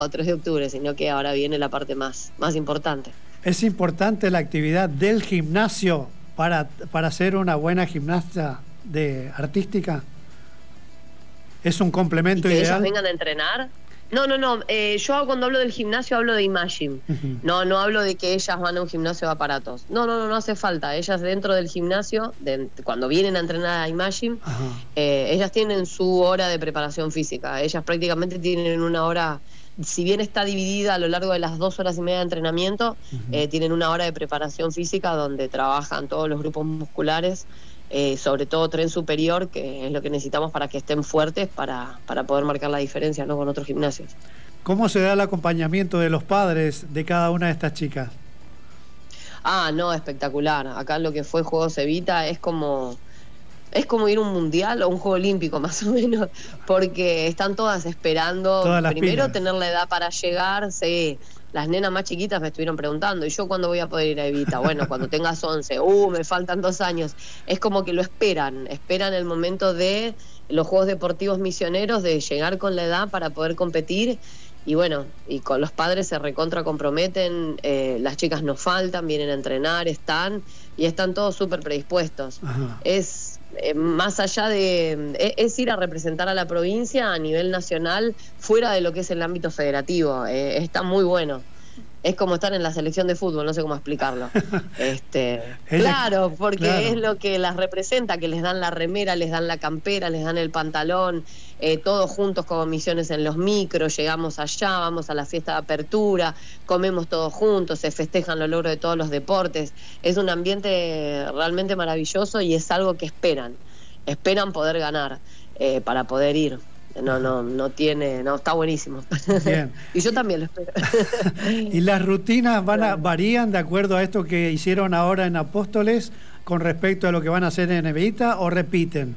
3 de octubre, sino que ahora viene la parte más importante. ¿Es importante la actividad del gimnasio para ser una buena gimnasta artística? ¿Es un complemento ¿Y que ideal? ellas vengan a entrenar? No. Yo cuando hablo del gimnasio hablo de Imagine. No hablo de que ellas van a un gimnasio de aparatos. No hace falta. Ellas dentro del gimnasio, cuando vienen a entrenar a Imagine, ellas tienen su hora de preparación física. Ellas prácticamente tienen una hora, si bien está dividida a lo largo de las 2 horas y media de entrenamiento, tienen una hora de preparación física donde trabajan todos los grupos musculares, sobre todo tren superior, que es lo que necesitamos para que estén fuertes para poder marcar la diferencia, ¿no?, con otros gimnasios. ¿Cómo se da el acompañamiento de los padres de cada una de estas chicas? No, espectacular. Acá lo que fue Juegos Evita es como ir a un mundial o un juego olímpico, más o menos, porque están todas esperando, primero tener la edad para llegar. Sí, las nenas más chiquitas me estuvieron preguntando, ¿y yo cuándo voy a poder ir a Evita? Bueno, cuando tengas 11, me faltan 2 años. Es como que lo esperan el momento de los Juegos Deportivos Misioneros, de llegar con la edad para poder competir. Y bueno, y con los padres se recontra comprometen, las chicas no faltan, vienen a entrenar, están todos súper predispuestos. Es más allá es ir a representar a la provincia a nivel nacional, fuera de lo que es el ámbito federativo. Está muy bueno. Es como estar en la selección de fútbol, no sé cómo explicarlo. Claro, porque es lo que las representa, que les dan la remera, les dan la campera, les dan el pantalón, todos juntos como misiones en los micros, llegamos allá, vamos a la fiesta de apertura, comemos todos juntos, se festejan los logros de todos los deportes. Es un ambiente realmente maravilloso y es algo que esperan poder ganar, para poder ir. No, está buenísimo. Bien. Y yo también lo espero. ¿Y las rutinas varían de acuerdo a esto que hicieron ahora en Apóstoles con respecto a lo que van a hacer en Evita, o repiten?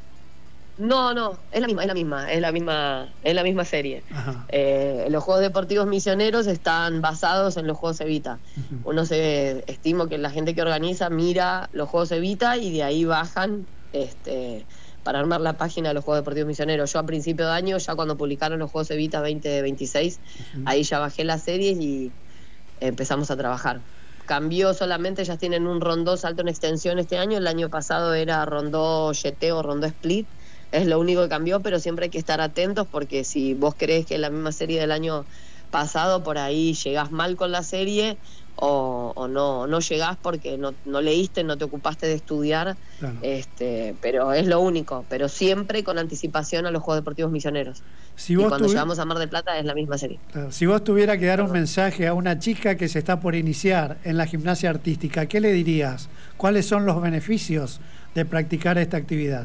No, es la misma serie. Los Juegos Deportivos Misioneros están basados en los Juegos Evita. Estimo que la gente que organiza mira los Juegos Evita y de ahí bajan para armar la página de los Juegos Deportivos Misioneros. Yo a principio de año, ya cuando publicaron los Juegos Evita 2026, ahí ya bajé las series y empezamos a trabajar. Cambió solamente, ellas tienen un rondó salto en extensión este año. El año pasado era rondó jeté o rondó split. Es lo único que cambió, pero siempre hay que estar atentos, porque si vos crees que es la misma serie del año pasado, por ahí llegás mal con la serie o no llegás porque no leíste, no te ocupaste de estudiar. Claro. Pero es lo único, pero siempre con anticipación a los Juegos Deportivos Misioneros. Y cuando llegamos a Mar del Plata es la misma serie. Claro. Si vos tuvieras que dar un mensaje a una chica que se está por iniciar en la gimnasia artística, ¿qué le dirías? ¿Cuáles son los beneficios de practicar esta actividad?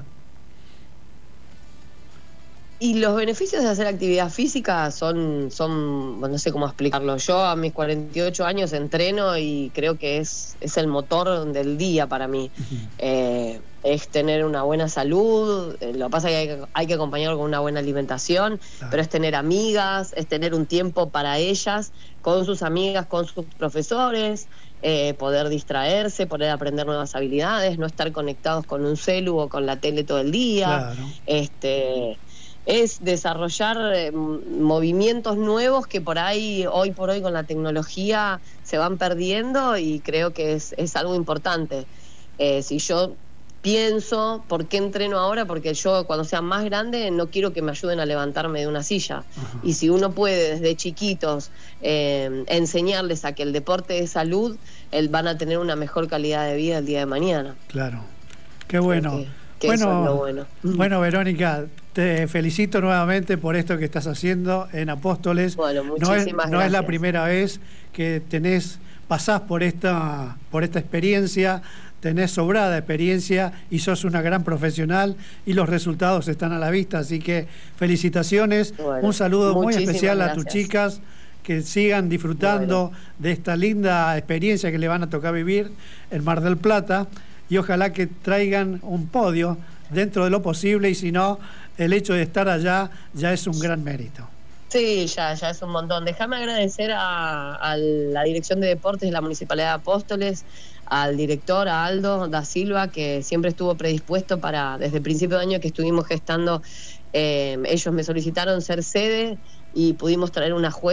Y los beneficios de hacer actividad física son, no sé cómo explicarlo. Yo a mis 48 años entreno y creo que es el motor del día para mí. Es tener una buena salud, lo que pasa es que hay que acompañarlo con una buena alimentación, pero es tener amigas, es tener un tiempo para ellas, con sus amigas, con sus profesores, poder distraerse, poder aprender nuevas habilidades, no estar conectados con un celu o con la tele todo el día. Claro. Es desarrollar movimientos nuevos que hoy por hoy con la tecnología se van perdiendo, y creo que es algo importante. Si yo pienso, ¿por qué entreno ahora? Porque yo cuando sea más grande no quiero que me ayuden a levantarme de una silla. Y si uno puede desde chiquitos enseñarles a que el deporte es salud, van a tener una mejor calidad de vida el día de mañana. Claro, qué bueno. Eso es lo bueno. Bueno, Verónica, te felicito nuevamente por esto que estás haciendo en Apóstoles. Bueno, muchísimas gracias. No es la primera vez que pasás por esta experiencia, tenés sobrada experiencia y sos una gran profesional, y los resultados están a la vista, así que felicitaciones. Bueno, un saludo muy especial a tus chicas, que sigan disfrutando de esta linda experiencia que le van a tocar vivir en Mar del Plata, y ojalá que traigan un podio dentro de lo posible, y si no, el hecho de estar allá ya es un gran mérito. Sí, ya es un montón. Déjame agradecer a la Dirección de Deportes de la Municipalidad de Apóstoles, al director, a Aldo da Silva, que siempre estuvo predispuesto desde el principio de año que estuvimos gestando ellos me solicitaron ser sede y pudimos traer una jueza